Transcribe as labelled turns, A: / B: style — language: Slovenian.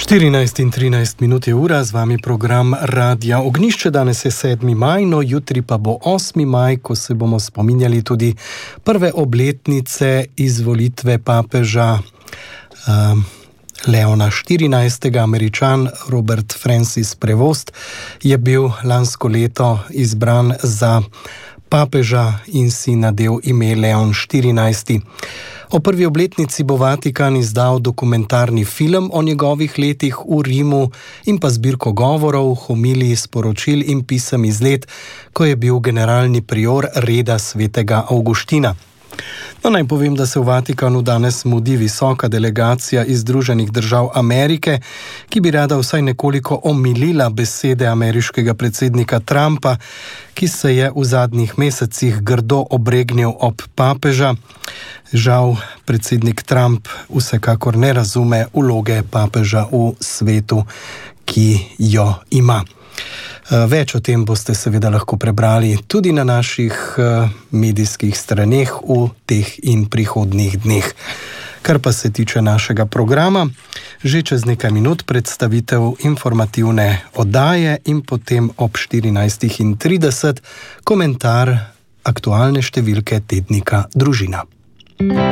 A: 14:13 je ura, z vami program Radia Ognjišče. Danes je 7. maj, no jutri pa bo 8. maj, ko se bomo spominjali tudi prve obletnice izvolitve papeža Leona XIV. Američan Robert Francis Prevost je bil lansko leto izbran za papeža in si nadel ime Leon XIV. O prvi obletnici bo Vatikan izdal dokumentarni film o njegovih letih v Rimu in pa zbirko govorov, homilij, sporočil in pisem iz let, ko je bil generalni prior reda svetega Avguština. No, naj povem, da se v Vatikanu danes mudi visoka delegacija iz Združenih držav Amerike, ki bi rada vsaj nekoliko omilila besede ameriškega predsednika Trumpa, ki se je v zadnjih mesecih grdo obregnil ob papeža. Žal, predsednik Trump vsekakor ne razume vloge papeža v svetu, ki jo ima. Več o tem boste seveda lahko prebrali tudi na naših medijskih straneh v teh in prihodnjih dneh. Kar pa se tiče našega programa, že čez nekaj minut predstavitev informativne oddaje in potem ob 14:30 komentar aktualne številke tednika Družina.